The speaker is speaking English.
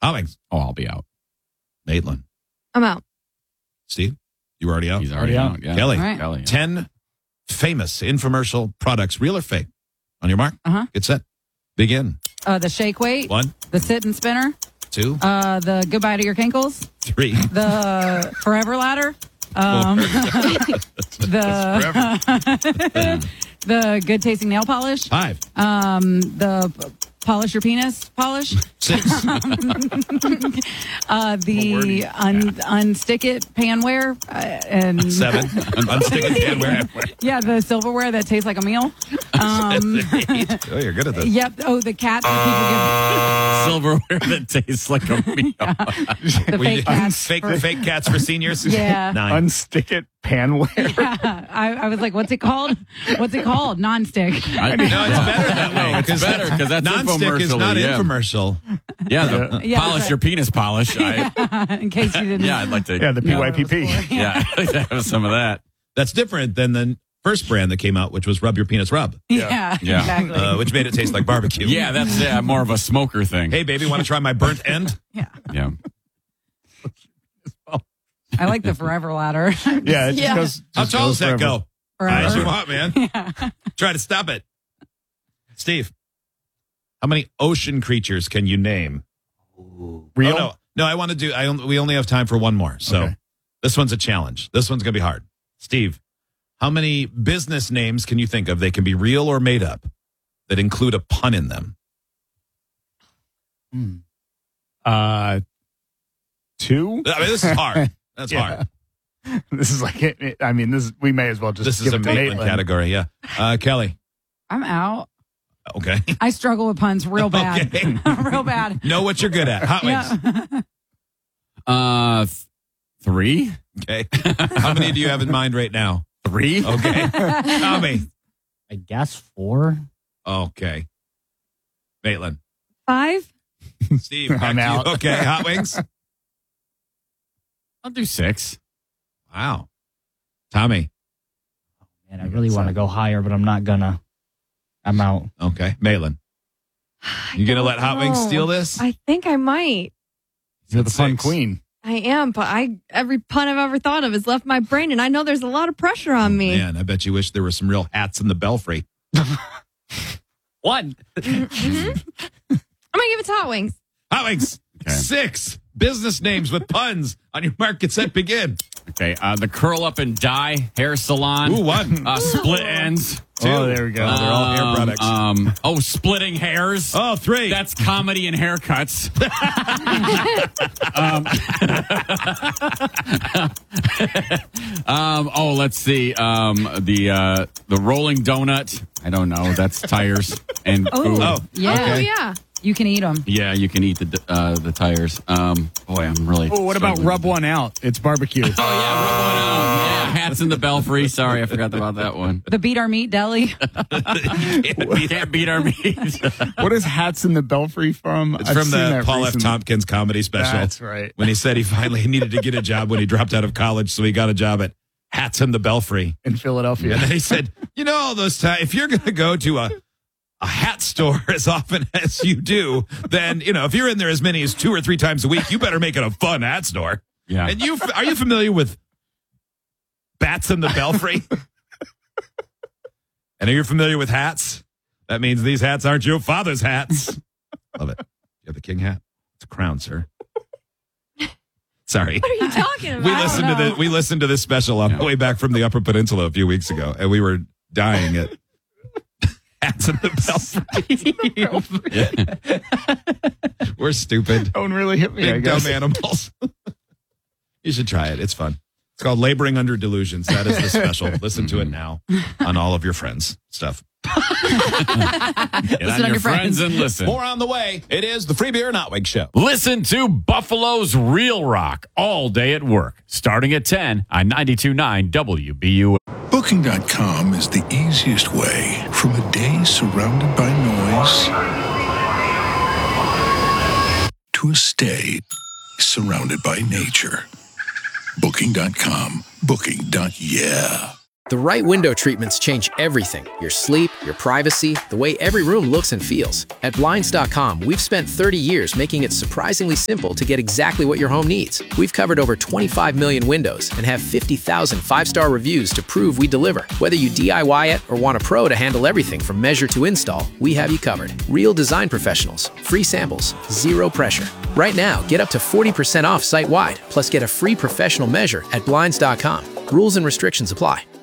Hot wings. Oh, I'll be out. Maitland. I'm out. Steve, you already out? He's already out. Yeah. Kelly. All right. Kelly, yeah. 10 famous infomercial products, real or fake. On your mark. Get set. Begin. The shake weight. 1, The sit and spinner. 2, The goodbye to your kinkles. 3. The forever ladder. The good tasting nail polish. 5, The polish your penis polish. 6, The unstick it panware. And 7. Unstick it panware. yeah, the silverware that tastes like a meal. 8. Oh, you're good at this. Yep. Oh, the cat that Silverware that tastes like a meal. people give. The fake cats. Fake cats for seniors. Yeah. 9. Unstick it panware. Yeah. I was like, what's it called? What's it called? Non-stick. No, it's better that way. It's better because that's non-stick is not yeah. infomercial. Yeah, Yeah, polish but- your penis polish. In case you didn't. I'd like to. Yeah, the know what it was PYPP. for. Yeah, I'd like to have some of that. That's different than the first brand that came out, which was Rub Your Penis Rub, Yeah, Yeah. exactly. which made it taste like barbecue. Yeah, that's more of a smoker thing. Hey, baby, want to try my burnt end? Yeah. Yeah. I like the forever ladder. Yeah, it just Yeah. goes. How just tall goes does that forever. go? As you Forever. want, man. Try to stop it. Steve, how many ocean creatures can you name? Real? Oh, no, I want to do. We only have time for one more, so Okay. this one's a challenge. This one's gonna be hard. Steve, how many business names can you think of? They can be real or made up that include a pun in them. 2. I mean, this is hard. That's hard. This is like it. I mean, we may as well just. This is give a it to Maitland category. Yeah, Kelly. I'm out. Okay. I struggle with puns real bad. Okay. Real bad. Know what you're good at. Hot wings. Yeah. 3. Okay. How many do you have in mind right now? 3. Okay. Tommy. I guess 4. Okay. Maitland. 5. Steve. back I'm to you. out. Okay. Hot wings. I'll do 6. Wow. Tommy. And I really want to go higher, but I'm not gonna. I'm out. Okay. Maitland. You going to let Hot Wings steal this? I think I might. You're the fun 6. queen. I am, but every pun I've ever thought of has left my brain, and I know there's a lot of pressure on me. Man, I bet you wish there were some real hats in the belfry. 1. I'm gonna give it to Hot Wings. Hot Wings. Okay. 6 business names with puns. On your mark, get set, begin. Okay. The curl up and dye hair salon. Ooh, 1. Split ends. 2. Oh, there we go. They're all hair products. Splitting hairs. Oh, 3. That's comedy and haircuts. Let's see. The rolling donut. I don't know. That's tires and food. Oh, Yeah. Oh, okay. yeah. You can eat them. Yeah, you can eat the tires. Boy, I'm really. Oh, what about struggling. rub one out? It's barbecue. Oh yeah, rub one out. Yeah, hats in the belfry. Sorry, I forgot about that one. The Beat Our Meat Deli. Can't beat our meat. What is Hats in the Belfry from? It's I've from seen the that Paul F. recently. Tompkins comedy special. That's right. When he said he finally needed to get a job when he dropped out of college, so he got a job at Hats in the Belfry. In Philadelphia. And then he said, all those times, if you're going to go to a hat store as often as you do, then, if you're in there as many as 2 or 3 times a week, you better make it a fun hat store. Yeah. And are you familiar with Bats in the Belfry? And are you familiar with hats? That means these hats aren't your father's hats. Love it. You have the king hat? It's a crown, sir. Sorry. What are you talking about? We listened to this special on the way back from the Upper Peninsula a few weeks ago, and we were dying at Hats in the Belfry. We're stupid. Don't really hit me, I Big guess. dumb animals. You should try it. It's fun. It's called Laboring Under Delusions. That is the special. Listen to it now on all of your friends' stuff. Get on your friends and listen. More on the way. It is the Free Beer and Hot Wings Show. Listen to Buffalo's Real Rock all day at work, starting at 10 on 92.9 WBU. Booking.com is the easiest way from a day surrounded by noise to a stay surrounded by nature. Booking.com. Booking.yeah. The right window treatments change everything: your sleep, your privacy, the way every room looks and feels. At Blinds.com, we've spent 30 years making it surprisingly simple to get exactly what your home needs. We've covered over 25 million windows and have 50,000 five-star reviews to prove we deliver. Whether you DIY it or want a pro to handle everything from measure to install, we have you covered. Real design professionals, free samples, zero pressure. Right now, get up to 40% off site-wide, plus get a free professional measure at Blinds.com. Rules and restrictions apply.